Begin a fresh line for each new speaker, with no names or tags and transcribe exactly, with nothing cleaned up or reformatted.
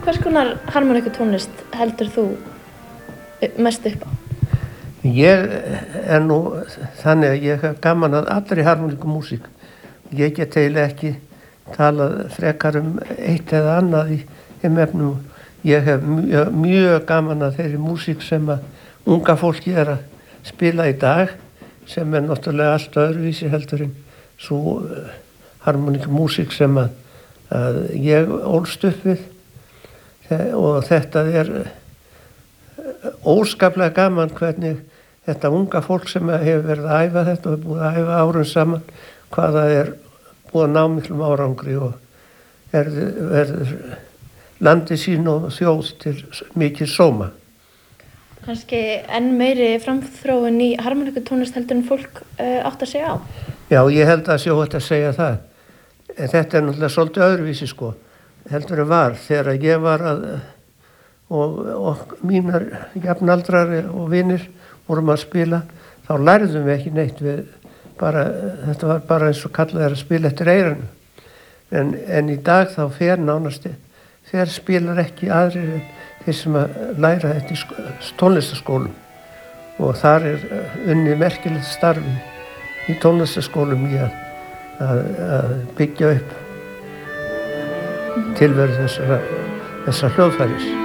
Hvers konar harmoníkutónlist heldur þú mest upp á?
Ég er nú þannig að ég hef gaman að allri harmoníkumúsík. Ég get eiginlega ekki talað frekar um eitt eða annað í þeim efnum. Ég hef mjög, mjög gaman að þeirri músík sem að unga fólki er að spila í dag, sem er náttúrulega allt öðruvísi heldur en svo harmoníkumúsík sem að, að ég ólst upp við. Og þetta er óskaplega gaman hvernig þetta unga fólk sem hefur verið að æfa þetta og hefur búið að æfa árum saman, hvað það er búið að ná miklum árangri og verður, verður landi sín og þjóð til mikið sóma.
Kannski enn meiri framþróun í harmoníkutónlist heldur en fólk uh, átt að segja á?
Já, ég held að sé hægt að segja það. En þetta er náttúrulega svolítið öðruvísi sko. Heldur en var þegar ég var að og, og mínar jafnaldrar og vinir vorum að spila, þá lærðum við ekki neitt við bara, þetta var bara eins og kallað er að spila eftir eyranu. En, en í dag þá fer nánast þeir spilar ekki aðrir en þeir sem að læra þetta í tónlistaskólum og þar er unnið merkilegt starfi í tónlistaskólum í að, að, að byggja upp tilveru þessara, þessara hljóðfæris.